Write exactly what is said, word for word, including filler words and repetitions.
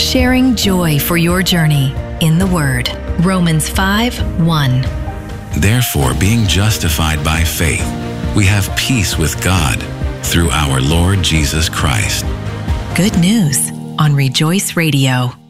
sharing joy for your journey in the Word. Romans five one. Therefore, being justified by faith, we have peace with God through our Lord Jesus Christ. Good news on Rejoice Radio.